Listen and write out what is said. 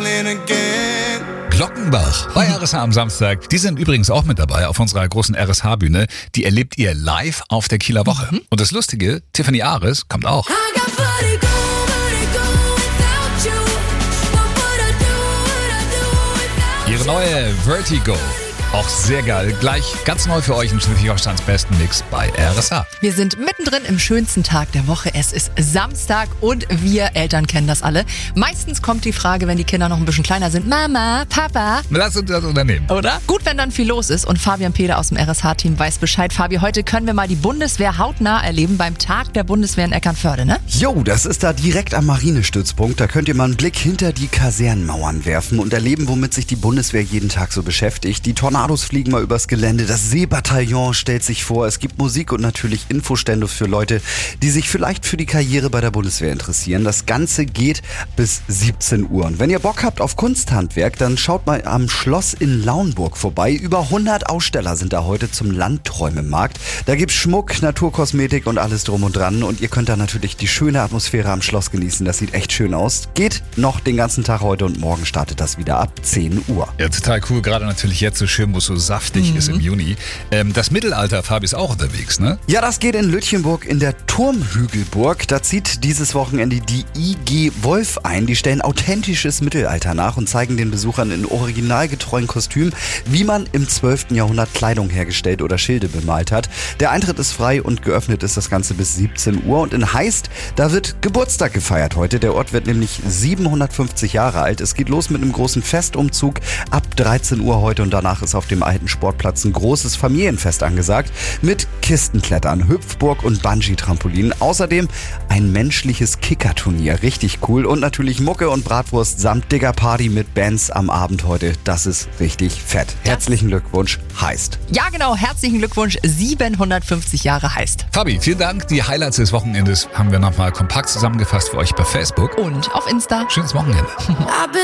clean again. Glockenbach bei RSH am Samstag. Die sind übrigens auch mit dabei auf unserer großen RSH-Bühne. Die erlebt ihr live auf der Kieler Woche. Und das Lustige, Tiffany Ares kommt auch. Ihre neue Vertigo. Auch sehr geil. Gleich ganz neu für euch im Schleswig-Holsteins besten Mix bei RSH. Wir sind mittendrin im schönsten Tag der Woche. Es ist Samstag und wir Eltern kennen das alle. Meistens kommt die Frage, wenn die Kinder noch ein bisschen kleiner sind, Mama, Papa. Lass uns das unternehmen. Oder? Gut, wenn dann viel los ist und Fabian Peder aus dem RSH-Team weiß Bescheid. Fabi, heute können wir mal die Bundeswehr hautnah erleben beim Tag der Bundeswehr in Eckernförde, ne? Jo, das ist da direkt am Marinestützpunkt. Da könnt ihr mal einen Blick hinter die Kasernenmauern werfen und erleben, womit sich die Bundeswehr jeden Tag so beschäftigt. Die Tornados fliegen mal übers Gelände, das Seebataillon stellt sich vor, es gibt Musik und natürlich Infostände für Leute, die sich vielleicht für die Karriere bei der Bundeswehr interessieren. Das Ganze geht bis 17 Uhr. Und wenn ihr Bock habt auf Kunsthandwerk, dann schaut mal am Schloss in Lauenburg vorbei. Über 100 Aussteller sind da heute zum Landträumemarkt. Da gibt's Schmuck, Naturkosmetik und alles drum und dran. Und ihr könnt da natürlich die schöne Atmosphäre am Schloss genießen. Das sieht echt schön aus. Geht noch den ganzen Tag heute und morgen startet das wieder ab 10 Uhr. Ja, total cool. Gerade natürlich jetzt so schön, wo es so saftig ist im Juni. Das Mittelalter, Fabi, ist auch unterwegs, ne? Ja, das geht in Lütchenburg in der Turmhügelburg. Da zieht dieses Wochenende die IG Wolf ein. Die stellen authentisches Mittelalter nach und zeigen den Besuchern in originalgetreuen Kostümen, wie man im 12. Jahrhundert Kleidung hergestellt oder Schilde bemalt hat. Der Eintritt ist frei und geöffnet ist das Ganze bis 17 Uhr. Und in Heist, da wird Geburtstag gefeiert heute. Der Ort wird nämlich 750 Jahre alt. Es geht los mit einem großen Festumzug ab 13 Uhr heute und danach ist auf dem alten Sportplatz ein großes Familienfest angesagt mit Kistenklettern, Hüpfburg und Bungee-Trampolin. Außerdem ein menschliches Kickerturnier, richtig cool. Und natürlich Mucke und Bratwurst samt Digger-Party mit Bands am Abend heute. Das ist richtig fett. Herzlichen Glückwunsch, Heist. Ja, genau. Herzlichen Glückwunsch. 750 Jahre Heist. Fabi, vielen Dank. Die Highlights des Wochenendes haben wir nochmal kompakt zusammengefasst für euch bei Facebook. Und auf Insta. Schönes Wochenende.